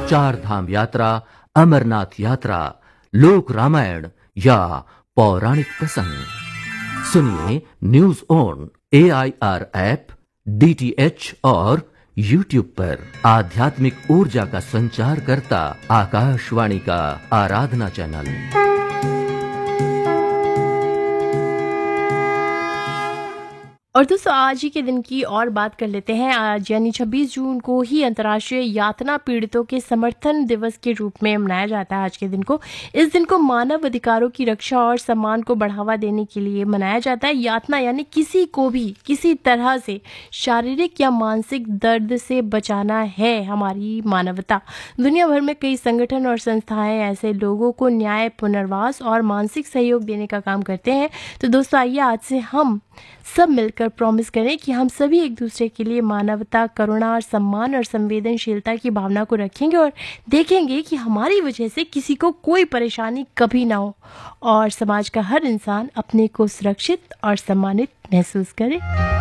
चार धाम यात्रा, अमरनाथ यात्रा, लोक रामायण या पौराणिक प्रसंग। सुनिए news on AIR app, DTH और YouTube पर। आध्यात्मिक ऊर्जा का संचार करता आकाशवाणी का आराधना चैनल। और दोस्तों आज ही के दिन की और बात कर लेते हैं। आज यानी 26 जून को ही अंतर्राष्ट्रीय यातना पीड़ितों के समर्थन दिवस के रूप में मनाया जाता है। आज के दिन को, इस दिन को मानव अधिकारों की रक्षा और सम्मान को बढ़ावा देने के लिए मनाया जाता है। यातना यानी किसी को भी किसी तरह से शारीरिक या मानसिक दर्द से बचाना है हमारी मानवता। दुनिया भर में कई संगठन और संस्थाएं ऐसे लोगों को न्याय, पुनर्वास और मानसिक सहयोग देने का काम करते हैं। तो दोस्तों आइए आज से हम सब मिलकर प्रॉमिस करें कि हम सभी एक दूसरे के लिए मानवता, करुणा और सम्मान और संवेदनशीलता की भावना को रखेंगे और देखेंगे कि हमारी वजह से किसी को कोई परेशानी कभी ना हो और समाज का हर इंसान अपने को सुरक्षित और सम्मानित महसूस करे।